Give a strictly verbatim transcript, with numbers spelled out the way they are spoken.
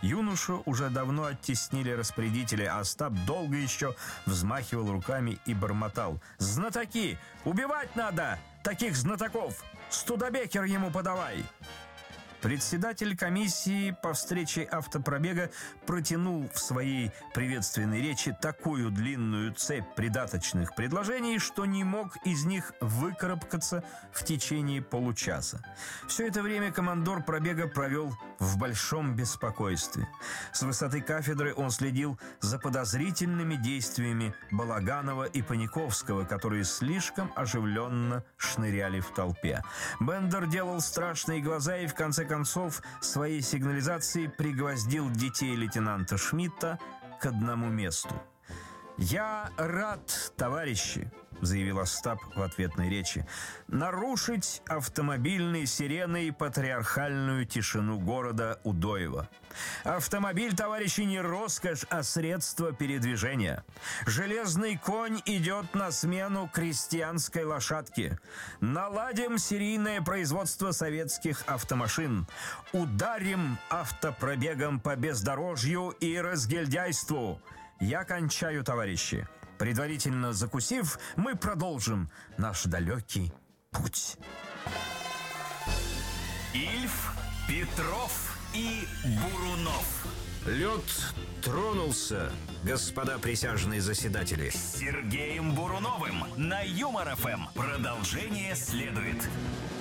Юношу уже давно оттеснили распорядители, а Остап долго еще взмахивал руками и бормотал: «Знатоки! Убивать надо! Таких знатоков! Студебекер ему подавай!» Председатель комиссии по встрече автопробега протянул в своей приветственной речи такую длинную цепь придаточных предложений, что не мог из них выкарабкаться в течение получаса. Все это время командор пробега провел в большом беспокойстве. С высоты кафедры он следил за подозрительными действиями Балаганова и Паниковского, которые слишком оживленно шныряли в толпе. Бендер делал страшные глаза и в конце концов своей сигнализацией пригвоздил детей лейтенанта Шмидта к одному месту. «Я рад, товарищи», — заявил Остап в ответной речи, «нарушить автомобильной сиреной патриархальную тишину города Удоева. Автомобиль, товарищи, не роскошь, а средство передвижения. Железный конь идет на смену крестьянской лошадке. Наладим серийное производство советских автомашин. Ударим автопробегом по бездорожью и разгильдяйству. Я кончаю, товарищи. Предварительно закусив, мы продолжим наш далекий путь». Ильф, Петров и Бурунов. Лед тронулся, господа присяжные заседатели. С Сергеем Буруновым на Юмор ФМ. Продолжение следует.